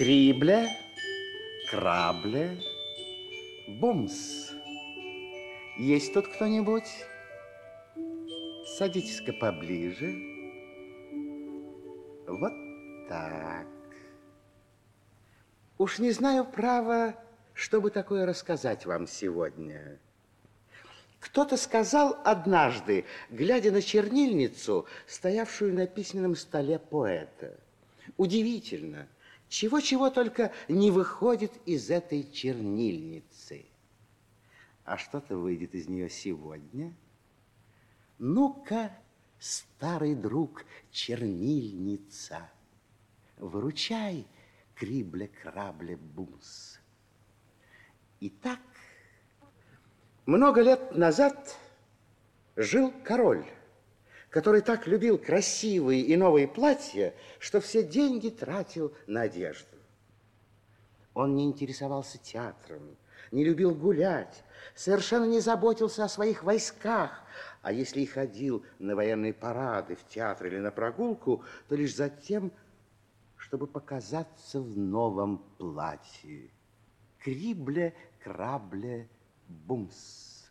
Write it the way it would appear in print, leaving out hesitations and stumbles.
Крибле, крабле, бумс. Есть тут кто-нибудь? Садитесь-ка поближе. Вот так. Уж не знаю, право, чтобы такое рассказать вам сегодня. Кто-то сказал однажды, глядя на чернильницу, стоявшую на письменном столе поэта: удивительно, чего-чего только не выходит из этой чернильницы. А что-то выйдет из нее сегодня. Ну-ка, старый друг, чернильница, выручай, крибле-крабле-бумс. Итак, много лет назад жил король, который так любил красивые и новые платья, что все деньги тратил на одежду. Он не интересовался театром, не любил гулять, совершенно не заботился о своих войсках, а если и ходил на военные парады, в театр или на прогулку, то лишь за тем, чтобы показаться в новом платье. Крибле, крабле, бумс.